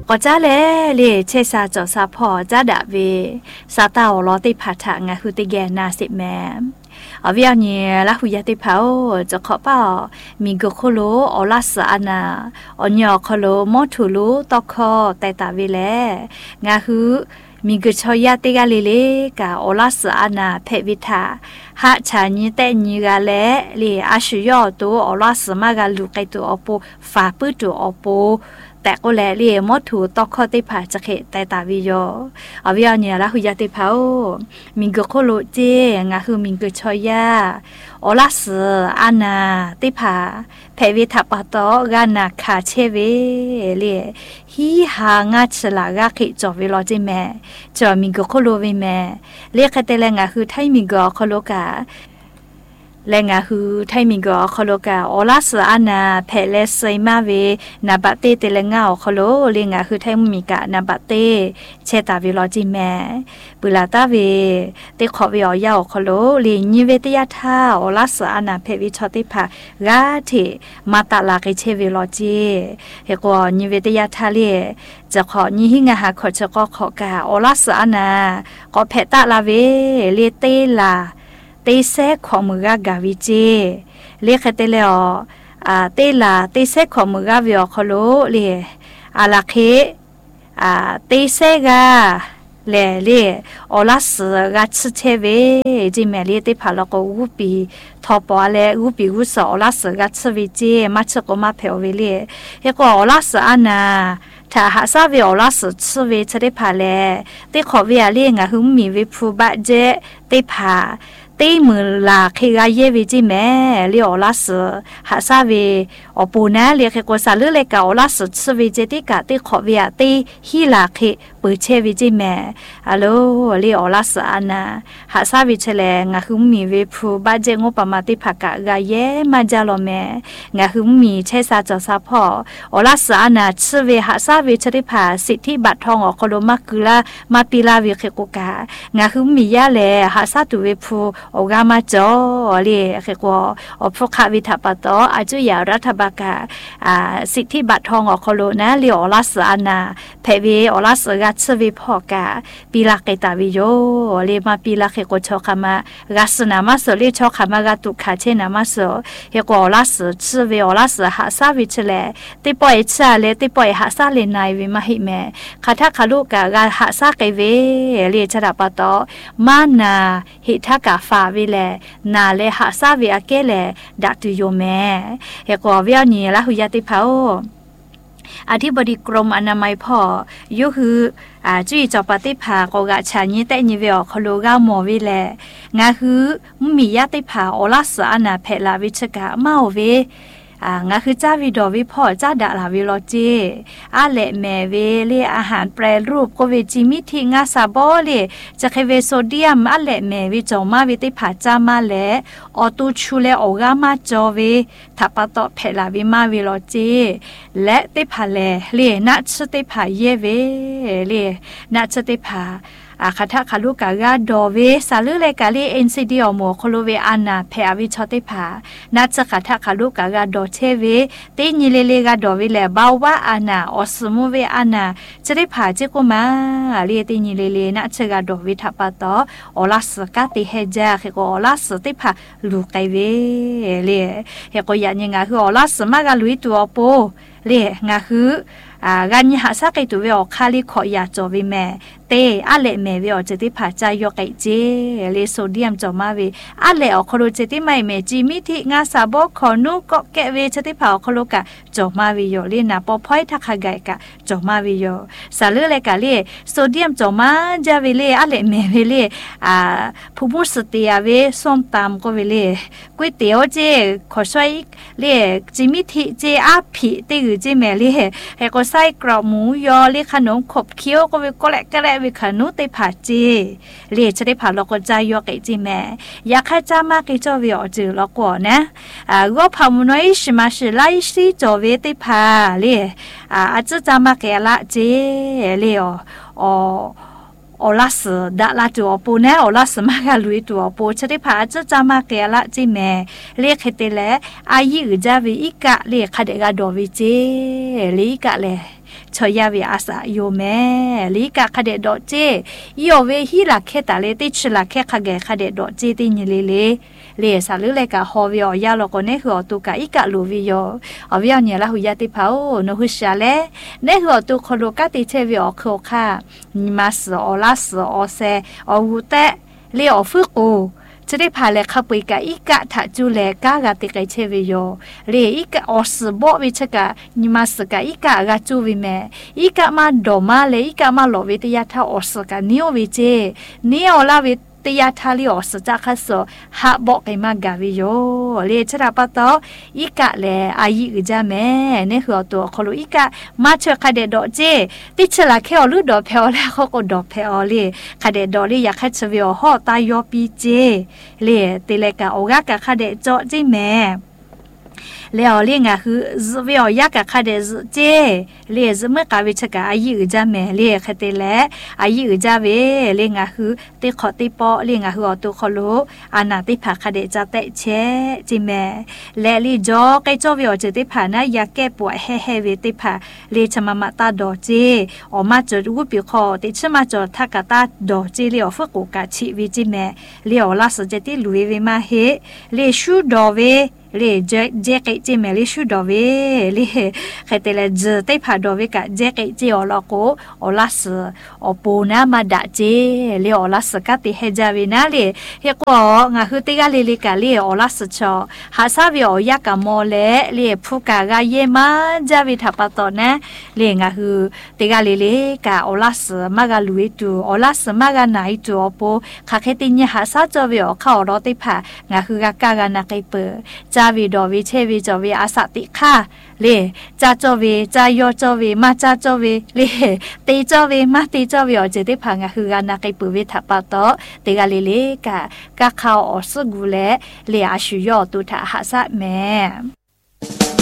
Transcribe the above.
ก็จ้าแลเลยเชซาจอซาพอจ้าดาเวซาตาอลอติผาถางาหุติแกนาสิแมอวิญญาละหุยติเผาจะขอเป้ามีกโคโลอลาสอานาอญอโคโลมอทุลูตอคอแต่ตาเวแลงาหุมีกชอยาติกาเลเลกาอลาสอานาเพวิทาหะชาญิเตญิกาเลเลอาชุยอตัวอลาสมากาลุไกตัวอปูฟาปืตัวอปูแต่ก็แลเรียมดถูตอกข้อติผาจะเขตแต่ตาวิโยอวิญญาละหุยติเผามิงกโคโลเจงาคือมิงกชอยาอลาสอานาติผาเพวิทัปตอกานาคาเชเวเลียฮีหางาชลากาขิจอวิโลจิแมจอมิงกโคโลเวแมเรียกแต่แลงาคือไทมิงกโคโลกาแลงาฮือไทมิงกอคโลกาอลาสอานาเพเลไซมาเวนาบะเตเตเลงาอคโลเลงาฮือไทมิกะนาบะเตเชตาวิโลจิแมปุลาตาเวเตขอเวอยาอคโลเลญิเวตยาทาอลาสอานาเพวิชติภากาเทมาตะลาเกเชวิโลจิเฮกอญิเวตยาทาเลจะขอญิหิงาหาขอจะก็ขอกาอลาสอานาก็เพตะลาเวเลเตลาเตเซของมือกากาวิเจเรียกเตเลอเตลาเตเซของมือกาวิอคโลเลอาลาเคเตเซกาเลอลาสกาชเชเวจิเมลีเตพาลโกอุปีทอปอเลอุปีอุสอลาสกาชวิเจมาชโกมาเพอเวเลเฮกอลาสอานาถ้าหาซาเวอลาสชเวชเดพาเลเตขอเวเลงะหุมมีวิภูบะเจเตพาตีมือลาเคกาเยวิจิแม่เลียอลาสหาซาเวอปูนะเลียเคโกซาลือเลกาอลาสสวิเจติกาติขอเวียติฮิลาเคปือเชวิจิแม่ฮัลโหลเลียอลาสอานาหาซาวิเชเลงะคุมมีเวพูบาเจงปามาติภากะกาเยมาจาโลแม่งะคุมมีเชซาจอซาพออลาสอานาชเวหาซาวิชริภาสิทธิบัตรทองอคโลมากุลามาปิลาวิเคโกกางะคุมมียาเลหาซาตุเวพูโอกามาจอเรียกว่าอพคาวิทัปโตอาจุยารัฐบากาสิทธิบัตรทองอคโลนะเรียอลาสอานาเพเวอลาสกัสวิพอกาปีลาเกตาวิโยเรียมาปีลาเกโกชอคามากัสนามาสเรียชอคามากาตุคาเชนามาสเฮกอลาสชเวอลาสหาซาวิชเลติปอยชาเลติปอยหาซาเลนายวิมาหิเมคาทาคาลูกากาหาซาเกเวเรียชราปโตมานาหิทากาฟาวิเลนาเลหาซาวิอาเกเลดักตุโยแมเฮกอเวียนีละหุยติภาอธิบดีกรมอนามัยพ่อยุคือจุยจอปฏิภาโกกะชาญิเตญิเวอคโลกาโมวิเลงาคือมียติภาอลาสอานาเพลาวิชกะมาเวงาคือจ้าวิดอวิพ่อจ้าดาลาวิโลเจอาเลแมเวเลอาหารแปรรูปโกเวจิมิทิงาซาโบเลจะเคเวโซเดียมอาเลแมวิจอมาวิติภาจามาเลออตูชูเลโอกามาจอเวทัปตอเพลาวิมาวิโลเจและติภาเลนัชติภาเยเวเลนัชติภาคาทาคาลูกากาดอเวสาลือเลกาลีเอ็นซีดีอโมโคโลเวอานาเพอวิชติภานัชคาทาคาลูกากาดอเชเวติญิเลเลกาดอวิเลบาวะอานาอสมุเวอานาจะได้ผาจิกุมาเลียติญิเลเลนัชกาดอวิทัปตออลาสกาติเฮจาเฮโกอลาสติภาลูกไกเวเลเฮโกยันยังาคืออลาสมากาลุยตัวโปเลงาคือกันยหาสักไอตัวเวอคาลิขอยาจอวิแม่เตอาเลเมเวอจะติผาใจยกไอเจเลโซเดียมจอมาเวอาเลอคโลเจติไม่เมจิมิทิงาซาโบขอนุก็แกเวจะติผาคโลกะจอมาวิโยเลนะปอพอยทักขไกกะจอมาวิโยสาลือเลกะเลโซเดียมจอมาจาเวเลอาเลเมเวเลผู้มุสติอาเวส้มตำก็เวเลก๋วยเตี๋ยวเจขอช่วยเลจิมิทิเจอาผีติกเจเมเลเฮก็ไส้กรอบหมูยอเลขนมขบเคี้ยวก็เวก็แหละก็แหละเวขนุติผาเจเลจะได้ผ่าลอกใจยอไก่เจแม่อยากให้จ้ามากกิจวิอจือลอกว่านะก็พามุน้อยชิมาชิไลซีจอเวติผาเลอาจจะจ้ามากแกละเจเลออลาสดาลาตัวปูเนอลาสมากลุยตัวปูชดิพาจะจามาเกละจิแม่เรียกให้เตเลอายุจาวิอีกะเรียกคาเดกาโดวิเจลีกะเลชอยาวิอาสาโยแม่ลีกะคาเดโดเจโยเวฮิลาเคตาเลติชลาเคคาเกคาเดโดเจติญเลเลสาลุเลกะฮอวิอยาโลโกเนหัวตุกะอีกะลูวิโยอวิอเนละหุยาติพาโอนหุชาเลเนหัวตุโคโลกะติเชวิอโคค่ะนิมาสอลาสอเซอหูเตเลอฟุกูจะได้พาเลขับไปกับอีกะถัดจูเลกากาติกเชวิโยเรียอีกะอสบวิชกะนิมาสกะอีกะกาจูวิเมอีกะมาดอมาเลอีกะมาโลวิทยาทาอสกะนิโอวิเจนิโอลาวิตยาทาลิอสจักสหะบอกไกมากาวิโยเลชราปะตออีกะเลอายิกจาเมเนหัวตัวคลุอีกะมาเชคาเดดอเจติชลาเคอลุดอเพอแล้วเขาก็ดอเพอเลคาเดดอลีอยากให้ชวิโอฮอตายอปีเจเลติเลกะโอกากะคาเดจอจิแมแล้วเรียงคือวิโอยากะคาเดเจเรียเมื่อกาวิชกะอายุจาแม่เรียคเตแลอายุจาเวเรียงคือติขอติปอเรียงคือตุคโลอานาติผาคาเดจาเตเชจิแม่และลีจอไกจอวิโอเจติผานะอยากแก้ปวดเฮเวติผาเรียชมามาตาดอเจออกมาจดอุปิคอติชมาจดทักตาดอเจเรียวฟกุกะชิวิจิแม่เรียวลาสเจติลุยเวมาเฮเรชูดอเวเลเจเกจิเมลิชูดอเวเลใครแต่ละเจไต้ผาดอเวกะเจเกจิอลโกอลาสอปูนามาดะเจเลอลาสกะติเฮจาวินาเลเฮกองะคือติกะเลลิกะเลอลาสชอหาซาวิอยากะมอเลเลพุกะกะเยมาจาวิทาปะตอนะเลงะคือติกะเลกะอลาสมากะลุยตูอลาสมากะไนตูอปูคาเคติญะหาซาจอวิอเข้ารอติผางะคือกะกะกะนะไกเปจาวิดอวิเชวิจอวิอาสติค่ะเลจาจอวิจายอจอวิมาจาจอวิเลตีจอวิมาตีจอวิอเจติผางะคือกะนะไกเปวิทาปะตอติกะเลกะกะเข้าออสกุเลเลอาชุยอตุทะหาซะแม